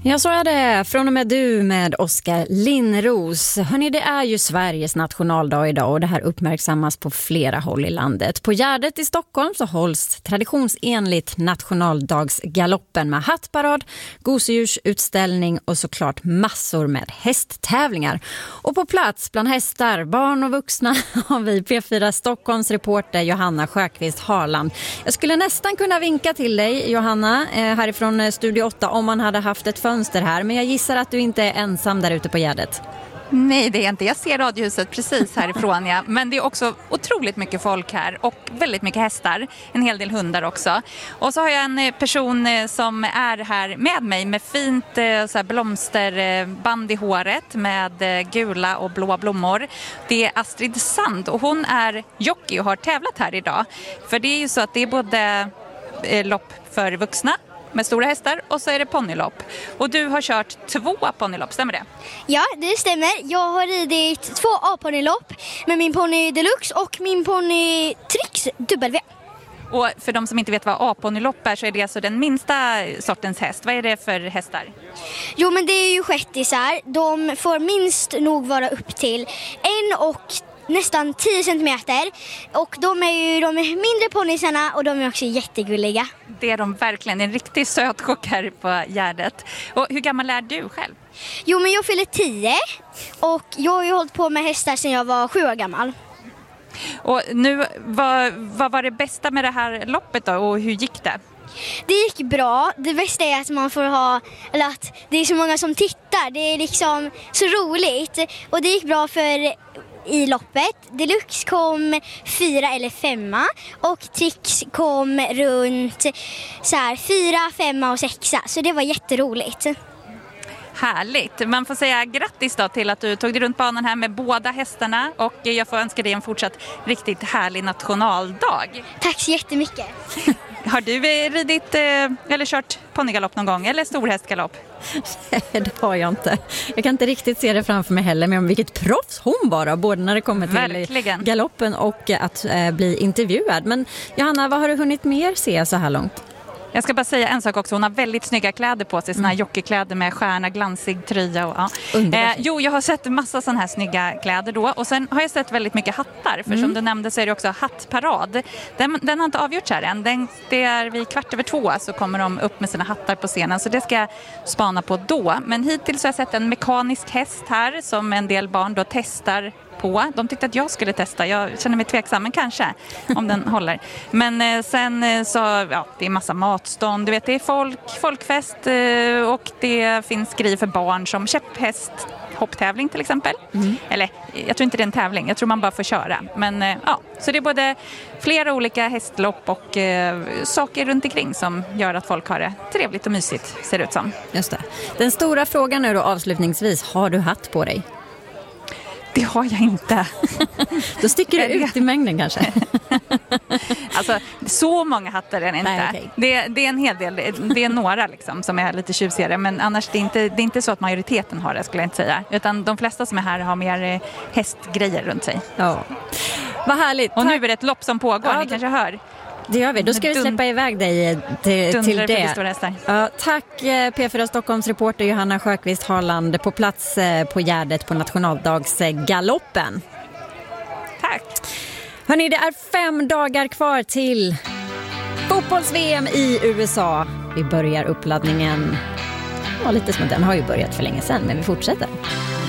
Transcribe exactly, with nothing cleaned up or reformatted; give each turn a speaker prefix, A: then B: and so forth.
A: Ja, så är det. Från och med du med Oskar Linnros. Hörrni, det är ju Sveriges nationaldag idag och det här uppmärksammas på flera håll i landet. På Gärdet i Stockholm så hålls traditionsenligt nationaldagsgaloppen med hattparad, gosedjursutställning och såklart massor med hästtävlingar. Och på plats bland hästar, barn och vuxna har vi P fyra Stockholms reporter Johanna Sjöqvist Harland. Jag skulle nästan kunna vinka till dig, Johanna, härifrån Studio åtta om man hade haft ett fönster här, men jag gissar att du inte är ensam där ute på Gärdet.
B: Nej, det är inte. Jag ser radiohuset precis härifrån, ja. Men det är också otroligt mycket folk här och väldigt mycket hästar. En hel del hundar också. Och så har jag en person som är här med mig med fint så här, blomsterband i håret med gula och blåa blommor. Det är Astrid Sand och hon är jockey och har tävlat här idag. För det är ju så att det är både lopp för vuxna med stora hästar och så är det ponnylopp. Och du har kört två ponnylopp, stämmer det?
C: Ja, det stämmer. Jag har ridit två A-ponnylopp med min ponny Deluxe och min ponny Trix W.
B: Och för de som inte vet vad A-ponnylopp är så är det alltså den minsta sortens häst. Vad är det för hästar?
C: Jo, men det är ju shettisar. De får minst nog vara upp till en och nästan tio centimeter. Och de är ju de mindre ponnysarna och de är också jättegulliga.
B: Det är de verkligen. En riktigt söt chock här på Gärdet. Och hur gammal är du själv?
C: Jo, men jag fyller tio och jag har ju hållit på med hästar sedan jag var sju år gammal.
B: Och nu, vad, vad var det bästa med det här loppet då och hur gick det?
C: Det gick bra. Det bästa är att man får ha, eller att det är så många som tittar. Det är liksom så roligt och det gick bra för i loppet. Deluxe kom fyra eller femma och Trix kom runt så här, fyra, femma och sexa. Så det var jätteroligt.
B: Härligt. Man får säga grattis då till att du tog dig runt banan här med båda hästarna och jag får önska dig en fortsatt riktigt härlig nationaldag.
C: Tack så jättemycket.
B: Har du ridit eller kört ponnygalopp någon gång eller storhästgalopp?
A: Det har jag inte. Jag kan inte riktigt se det framför mig heller, men vilket proffs hon var, både när det kommer till Verkligen. galoppen och att äh, bli intervjuad. Men Johanna, vad har du hunnit mer se så här långt?
B: Jag ska bara säga en sak också. Hon har väldigt snygga kläder på sig. Såna här jockeykläder med stjärna, glansig tröja. Och, ja. eh, jo, jag har sett en massa sådana här snygga kläder då. Och sen har jag sett väldigt mycket hattar. För mm. som du nämnde så är det också hattparad. Den, den har inte avgjorts här än. Den, det är vid kvart över två så kommer de upp med sina hattar på scenen. Så det ska jag spana på då. Men hittills har jag sett en mekanisk häst här som en del barn då testar på. De tyckte att jag skulle testa. Jag känner mig tveksam, men kanske om den håller. Men eh, sen eh, så, ja, det är massa matstånd. Du vet, det är folk, folkfest eh, och det finns grejer för barn som käpphäst, hopptävling till exempel. Mm. Eller, jag tror inte det är en tävling. Jag tror man bara får köra. Men eh, ja, så det är både flera olika hästlopp och eh, saker runt omkring som gör att folk har det trevligt och mysigt, ser det ut som.
A: Just det. Den stora frågan nu då avslutningsvis, har du hatt på dig?
B: Det har jag inte.
A: Då sticker det ut i mängden kanske.
B: Alltså, så många hattar är det inte.
A: Nej, okay.
B: det, det är en hel del. Det är några liksom, som är lite tjusigare. Men annars det är inte, det är inte så att majoriteten har det, skulle jag inte säga. Utan de flesta som är här har mer hästgrejer runt sig.
A: Ja. Vad härligt.
B: Och nu är det ett lopp som pågår,
A: ja,
B: ni kanske hör.
A: Det gör vi. Då ska vi släppa iväg dig till, till det. Ja, tack P fyra Stockholms reporter Johanna Sjöqvist Harland på plats på Gärdet på nationaldagsgaloppen.
B: Tack.
A: Hörrni, det är fem dagar kvar till fotbolls-V M i U S A. Vi börjar uppladdningen. Ja, lite som den har ju börjat för länge sedan, men vi fortsätter.